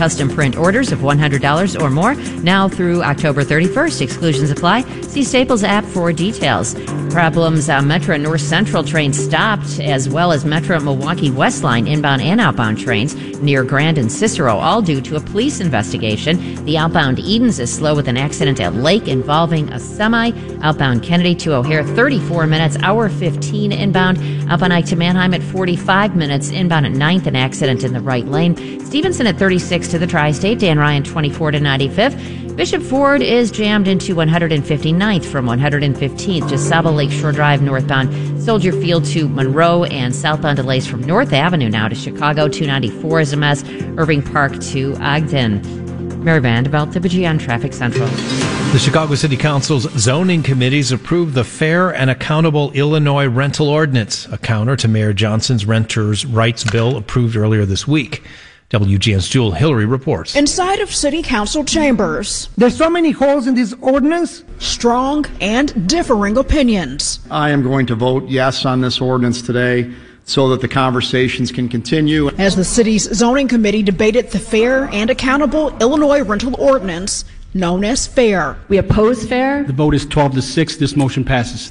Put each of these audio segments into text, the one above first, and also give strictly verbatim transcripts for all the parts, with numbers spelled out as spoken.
custom print orders of one hundred dollars or more now through October thirty-first. Exclusions apply. See Staples app for details. Problems on Metro North Central trains stopped, as well as Metro Milwaukee West Line inbound and outbound trains near Grand and Cicero, all due to a police investigation. The outbound Edens is slow with an accident at Lake involving a semi. Outbound Kennedy to O'Hare, thirty-four minutes, hour fifteen inbound. Outbound Ike to Manheim at forty-five minutes, inbound at ninth, an accident in the right lane. Stevenson at thirty-six to the Tri-State, Dan Ryan twenty-four to ninety-fifth. Bishop Ford is jammed into one hundred fifty-ninth from one hundred fifteenth. DeSable Lakeshore Drive northbound Soldier Field to Monroe, and southbound delays from North Avenue now to Chicago. two ninety-four is a mess. Irving Park to Ogden. Mary Vanderbilt, W G N Traffic Central. The Chicago City Council's zoning committees approved the Fair and Accountable Illinois Rental Ordinance, a counter to Mayor Johnson's Renters' Rights Bill approved earlier this week. W G N's Jewel Hillary reports. Inside of City Council chambers, there's so many holes in this ordinance. Strong and differing opinions. I am going to vote yes on this ordinance today so that the conversations can continue. As the city's zoning committee debated the Fair and Accountable Illinois Rental Ordinance, known as FAIR. We oppose FAIR. The vote is twelve to six. This motion passes.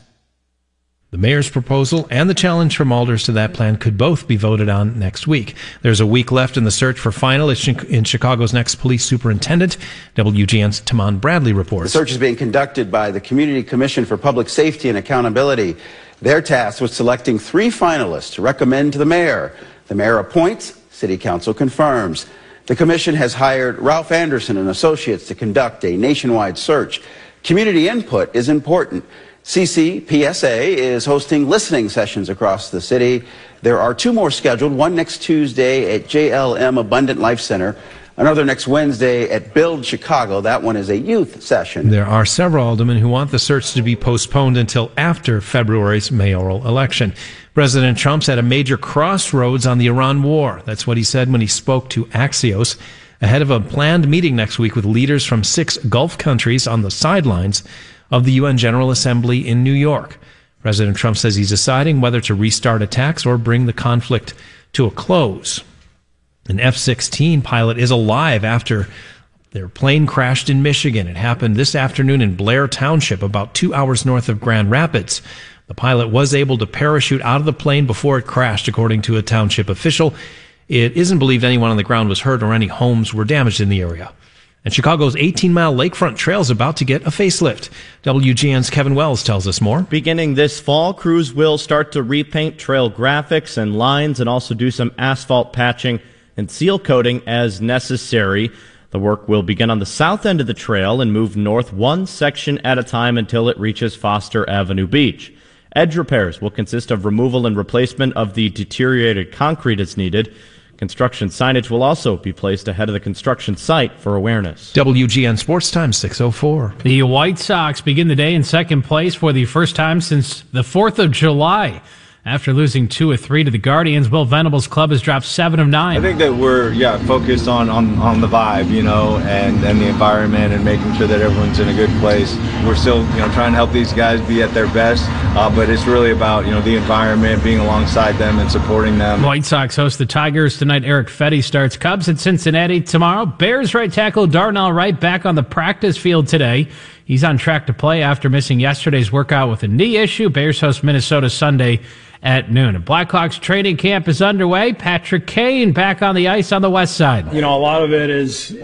The mayor's proposal and the challenge from alders to that plan could both be voted on next week. There's a week left in the search for finalists in Chicago's next police superintendent. W G N's Taman Bradley reports. The search is being conducted by the Community Commission for Public Safety and Accountability. Their task was selecting three finalists to recommend to the mayor. The mayor appoints, City Council confirms. The commission has hired Ralph Anderson and Associates to conduct a nationwide search. Community input is important. C C P S A is hosting listening sessions across the city. There are two more scheduled, one next Tuesday at J L M Abundant Life Center, another next Wednesday at Build Chicago. That one is a youth session. There are several aldermen who want the search to be postponed until after February's mayoral election. President Trump's at a major crossroads on the Iran war. That's what he said when he spoke to Axios ahead of a planned meeting next week with leaders from six Gulf countries on the sidelines of the U N General Assembly in New York. President Trump says he's deciding whether to restart attacks or bring the conflict to a close. An F sixteen pilot is alive after their plane crashed in Michigan. It happened this afternoon in Blair Township, about two hours north of Grand Rapids. The pilot was able to parachute out of the plane before it crashed, according to a township official. It isn't believed anyone on the ground was hurt or any homes were damaged in the area. And Chicago's eighteen-mile lakefront trail is about to get a facelift. W G N's Kevin Wells tells us more. Beginning this fall, crews will start to repaint trail graphics and lines and also do some asphalt patching and seal coating as necessary. The work will begin on the south end of the trail and move north one section at a time until it reaches Foster Avenue Beach. Edge repairs will consist of removal and replacement of the deteriorated concrete as needed. Construction signage will also be placed ahead of the construction site for awareness. W G N Sports Time, six oh four. The White Sox begin the day in second place for the first time since the fourth of July. After losing two of three to the Guardians, Will Venable's club has dropped seven of nine. I think that we're, yeah, focused on, on, on the vibe, you know, and, and the environment and making sure that everyone's in a good place. We're still, you know, trying to help these guys be at their best, uh, but it's really about, you know, the environment, being alongside them and supporting them. White Sox host the Tigers tonight. Eric Fetty starts. Cubs at Cincinnati tomorrow. Bears right tackle Darnell Wright back on the practice field today. He's on track to play after missing yesterday's workout with a knee issue. Bears host Minnesota Sunday at noon. Blackhawks training camp is underway. Patrick Kane back on the ice on the west side. You know, a lot of it is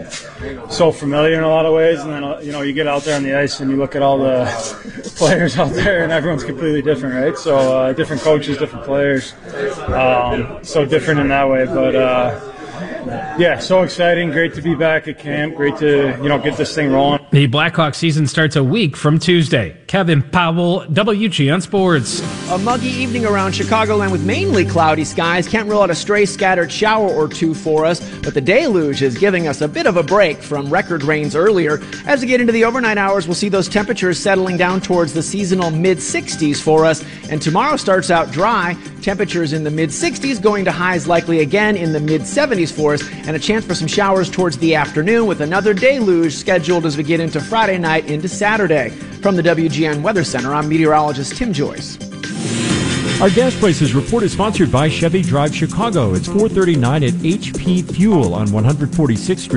so familiar in a lot of ways, and then, you know, you get out there on the ice and you look at all the players out there and everyone's completely different, right? So uh, different coaches, different players, um, so different in that way, but uh, yeah, so exciting. Great to be back at camp. Great to, you know, get this thing rolling. The Blackhawks season starts a week from Tuesday. Kevin Powell, W G N Sports. A muggy evening around Chicagoland with mainly cloudy skies. Can't rule out a stray scattered shower or two for us, but the deluge is giving us a bit of a break from record rains earlier. As we get into the overnight hours, we'll see those temperatures settling down towards the seasonal mid sixties for us. And tomorrow starts out dry. Temperatures in the mid sixties, going to highs likely again in the mid seventies for us, and a chance for some showers towards the afternoon with another deluge scheduled as we get into Friday night into Saturday. From the W G N Weather Center, I'm meteorologist Tim Joyce. Our Gas Prices report is sponsored by Chevy Drive Chicago. It's four thirty-nine at H P Fuel on one forty-sixth Street.